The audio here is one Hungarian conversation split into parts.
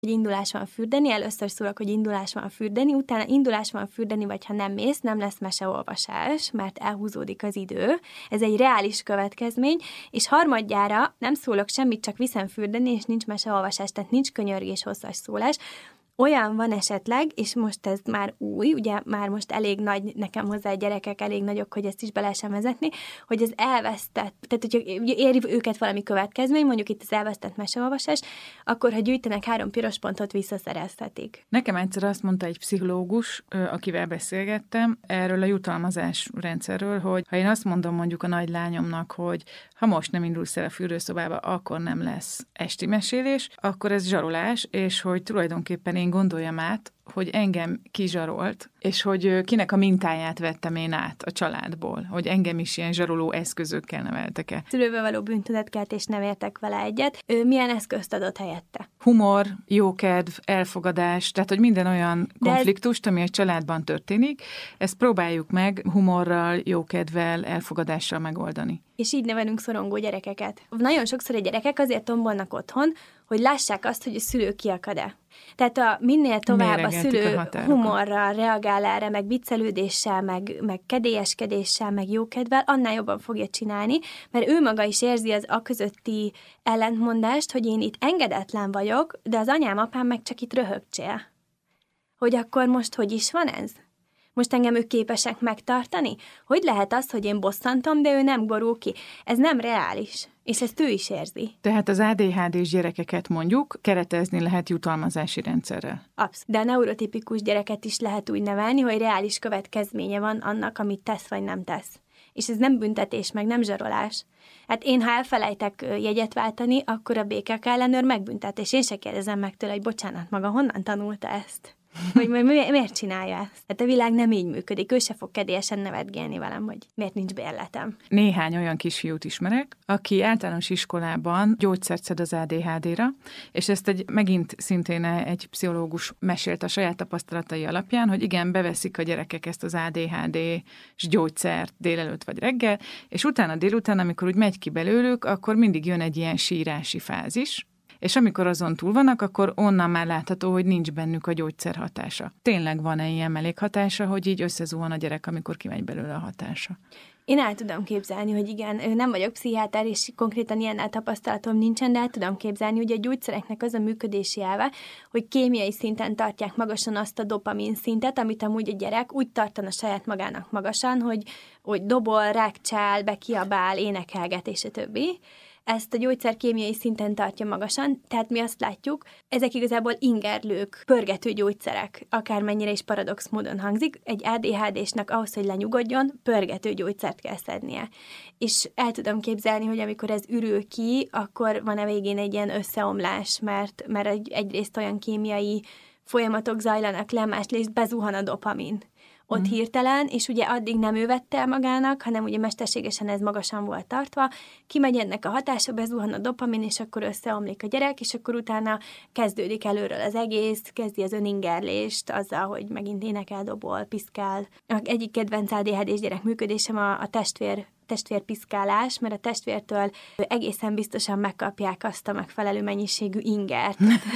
hogy indulás van fürdeni, először szólok, hogy indulás van fürdeni, utána indulás van fürdeni, vagy ha nem mész, nem lesz meseolvasás, mert elhúzódik az idő. Ez egy reális következmény, és harmadjára nem szólok semmit, csak viszem fürdeni, és nincs meseolvasás, tehát nincs könyörgés, hosszas szólás. Olyan van esetleg, és most ez már új, ugye már most elég nagy, nekem hozzá a gyerekek elég nagyok, hogy ezt is be lehessen vezetni, hogy az elvesztett, tehát hogyha éri őket valami következmény, mondjuk itt az elvesztett meseolvasás, akkor ha gyűjtenek 3 piros pontot, visszaszerezhetik. Nekem egyszer azt mondta egy pszichológus, akivel beszélgettem, erről a jutalmazás rendszerről, hogy ha én azt mondom mondjuk a nagy lányomnak, hogy ha most nem indulsz el a fürdőszobába, akkor nem lesz esti mesélés, akkor ez zsarolás, és hogy tulajdonképpen én gondoljam át, hogy engem kizsarolt, és hogy kinek a mintáját vettem én át a családból, hogy engem is ilyen zsaroló eszközökkel neveltek el. Szülővel való bűntudatkelt, és nem értek vele egyet. Ő milyen eszközt adott helyette? Humor, jókedv, elfogadás, tehát hogy minden olyan konfliktust, ami a családban történik, ezt próbáljuk meg humorral, jókedvvel, elfogadással megoldani. És így nevelünk szorongó gyerekeket. Nagyon sokszor a gyerekek azért tombolnak otthon, hogy lássák azt, hogy a szülő kiakad-e. Tehát minél tovább a szülő humorral reagál erre, meg viccelődéssel, meg kedélyeskedéssel, meg jókedvel, annál jobban fogja csinálni, mert ő maga is érzi az közötti ellentmondást, hogy én itt engedetlen vagyok, de az anyám, apám meg csak itt röhögcsél. Hogy akkor most hogy is van ez? Most engem ők képesek megtartani? Hogy lehet az, hogy én bosszantom, de ő nem borul ki? Ez nem reális, és ezt ő is érzi. Tehát az ADHD-s gyerekeket mondjuk keretezni lehet jutalmazási rendszerrel. Abszolút. De a neurotipikus gyereket is lehet úgy nevelni, hogy reális következménye van annak, amit tesz vagy nem tesz. És ez nem büntetés, meg nem zsarolás. Hát én, ha elfelejtek jegyet váltani, akkor a BKK ellenőr megbüntet, és én se kérdezem meg tőle, hogy bocsánat, maga honnan tanulta ezt? Hogy miért csinálja ezt? Hát a világ nem így működik, ő se fog kedélyesen nevetgélni velem, hogy miért nincs bérletem. Néhány olyan kisfiút ismerek, aki általános iskolában gyógyszert szed az ADHD-ra, és ezt megint szintén egy pszichológus mesélt a saját tapasztalatai alapján, hogy igen, beveszik a gyerekek ezt az ADHD-s gyógyszert délelőtt vagy reggel, és utána délután, amikor úgy megy ki belőlük, akkor mindig jön egy ilyen sírási fázis, és amikor azon túl vannak, akkor onnan már látható, hogy nincs bennük a gyógyszer hatása. Tényleg van-e ilyen mellékhatása, hogy így összezuhan a gyerek, amikor kimegy belőle a hatása? Én el tudom képzelni, hogy igen, nem vagyok pszichiáter, és konkrétan ilyennel tapasztalatom nincsen, de el tudom képzelni, hogy a gyógyszereknek az a működési elve, hogy kémiai szinten tartják magasan azt a dopamin szintet, amit amúgy a gyerek úgy tartana saját magának magasan, hogy dobol, rákcsál, bekiabál, énekelget, és a többi. Ezt a gyógyszer kémiai szinten tartja magasan, tehát mi azt látjuk, ezek igazából ingerlők, pörgető gyógyszerek, akármennyire is paradox módon hangzik, egy ADHD-snek ahhoz, hogy lenyugodjon, pörgető gyógyszert kell szednie. És el tudom képzelni, hogy amikor ez ürül ki, akkor van a végén egy ilyen összeomlás, mert egyrészt olyan kémiai folyamatok zajlanak le, másrészt bezuhan a dopamin. Ott hirtelen, és ugye addig nem ő vette el magának, hanem ugye mesterségesen ez magasan volt tartva, kimegy ennek a hatása, bezuhan a dopamin, és akkor összeomlik a gyerek, és akkor utána kezdődik előről az egész, kezdi az öningerlést azzal, hogy megint énekel, dobol, piszkál. Egyik kedvenc ADHD-s gyerek működésem a testvérpiszkálás, mert a testvértől egészen biztosan megkapják azt a megfelelő mennyiségű ingert,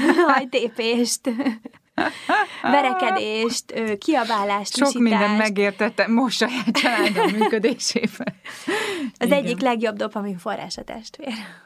hajtépést, verekedést, kiabálást, sok visítást. mindent megértettem most saját családom működésében. Az egyik legjobb dopamin forrás a testvér.